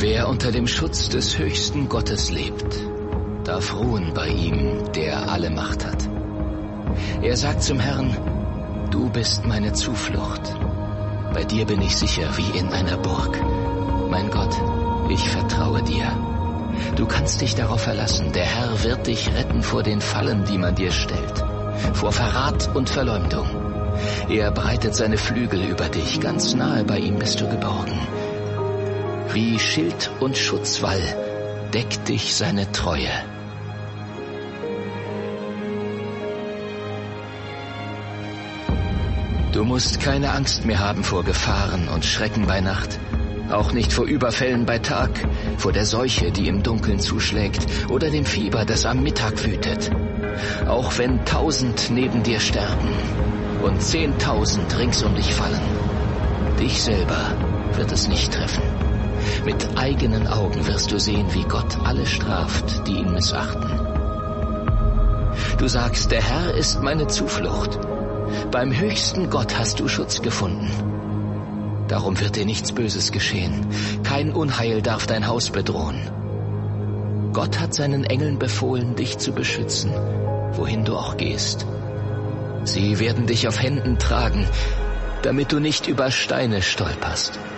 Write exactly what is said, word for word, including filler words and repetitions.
Wer unter dem Schutz des höchsten Gottes lebt, darf ruhen bei ihm, der alle Macht hat. Er sagt zum Herrn, du bist meine Zuflucht. Bei dir bin ich sicher wie in einer Burg. Mein Gott, ich vertraue dir. Du kannst dich darauf verlassen, der Herr wird dich retten vor den Fallen, die man dir stellt, vor Verrat und Verleumdung. Er breitet seine Flügel über dich, ganz nahe bei ihm bist du geborgen. Wie Schild und Schutzwall deckt dich seine Treue. Du musst keine Angst mehr haben vor Gefahren und Schrecken bei Nacht, auch nicht vor Überfällen bei Tag, vor der Seuche, die im Dunkeln zuschlägt, oder dem Fieber, das am Mittag wütet. Auch wenn tausend neben dir sterben und zehntausend rings um dich fallen, dich selber wird es nicht treffen. Mit eigenen Augen wirst du sehen, wie Gott alle straft, die ihn missachten. Du sagst, der Herr ist meine Zuflucht. Beim höchsten Gott hast du Schutz gefunden. Darum wird dir nichts Böses geschehen. Kein Unheil darf dein Haus bedrohen. Gott hat seinen Engeln befohlen, dich zu beschützen, wohin du auch gehst. Sie werden dich auf Händen tragen, damit du nicht über Steine stolperst.